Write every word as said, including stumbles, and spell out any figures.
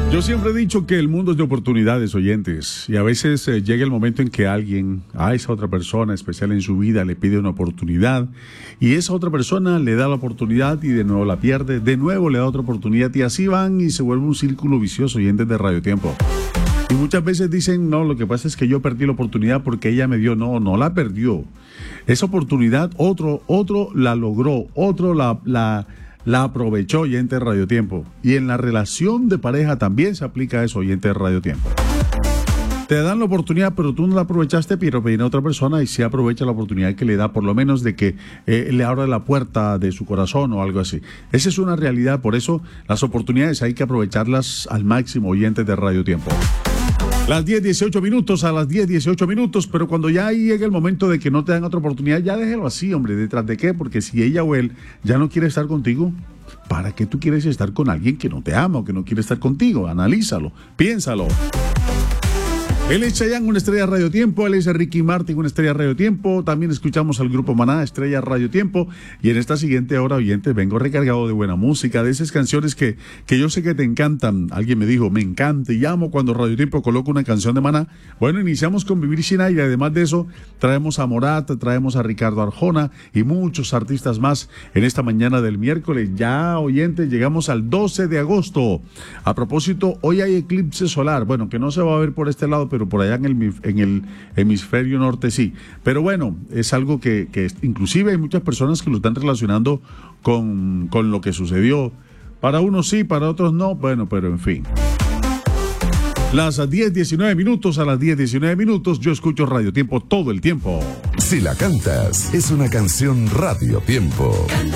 Yo siempre he dicho que el mundo es de oportunidades, oyentes, y a veces eh, llega el momento en que alguien, a esa otra persona especial en su vida, le pide una oportunidad, y esa otra persona le da la oportunidad y de nuevo la pierde, de nuevo le da otra oportunidad, y así van y se vuelve un círculo vicioso, oyentes de Radio Tiempo. Y muchas veces dicen, no, lo que pasa es que yo perdí la oportunidad porque ella me dio. No, no la perdió. Esa oportunidad otro, otro la logró, otro la... la La aprovechó, oyente de Radio Tiempo. Y en la relación de pareja también se aplica eso, oyente de Radio Tiempo. Te dan la oportunidad, pero tú no la aprovechaste, pero viene otra persona y sí aprovecha la oportunidad que le da, por lo menos de que eh, le abra la puerta de su corazón o algo así. Esa es una realidad, por eso las oportunidades hay que aprovecharlas al máximo, oyentes de Radio Tiempo. Las diez dieciocho minutos, a las diez dieciocho minutos, pero cuando ya ahí llega el momento de que no te dan otra oportunidad, ya déjelo así, hombre. ¿Detrás de qué? Porque si ella o él ya no quiere estar contigo, ¿para qué tú quieres estar con alguien que no te ama o que no quiere estar contigo? Analízalo, piénsalo. Él es Chayanne, una estrella de Radio Tiempo. Él es Ricky Martin, una estrella de Radio Tiempo. También escuchamos al grupo Maná, estrella de Radio Tiempo. Y en esta siguiente hora, oyentes, vengo recargado de buena música, de esas canciones que, que yo sé que te encantan. Alguien me dijo, me encanta y amo cuando Radio Tiempo coloca una canción de Maná. Bueno, iniciamos con Vivir Sin Aire. Además de eso, traemos a Morat, traemos a Ricardo Arjona y muchos artistas más en esta mañana del miércoles. Ya, oyentes, llegamos al doce de agosto. A propósito, hoy hay eclipse solar. Bueno, que no se va a ver por este lado, pero por allá en el, en el hemisferio norte sí. Pero bueno, es algo que, que inclusive hay muchas personas que lo están relacionando con, con lo que sucedió. Para unos sí, para otros no. Bueno, pero en fin. Las diez diecinueve minutos, a las diez diecinueve minutos, yo escucho Radio Tiempo todo el tiempo. Si la cantas, es una canción Radio Tiempo.